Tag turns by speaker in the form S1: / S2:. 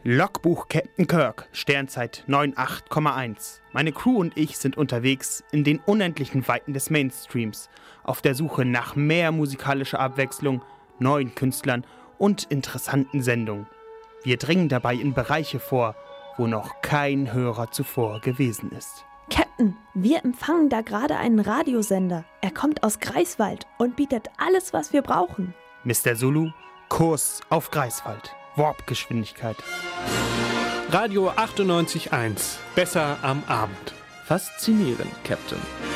S1: Logbuch Captain Kirk, Sternzeit 98,1. Meine Crew und ich sind unterwegs in den unendlichen Weiten des Mainstreams, auf der Suche nach mehr musikalischer Abwechslung, neuen Künstlern und interessanten Sendungen. Wir dringen dabei in Bereiche vor, wo noch kein Hörer zuvor gewesen ist.
S2: Captain, wir empfangen da gerade einen Radiosender. Er kommt aus Greifswald und bietet alles, was wir brauchen.
S1: Mr. Zulu, Kurs auf Greifswald. Warpgeschwindigkeit.
S3: Radio 98.1. Besser am Abend.
S4: Faszinierend, Captain.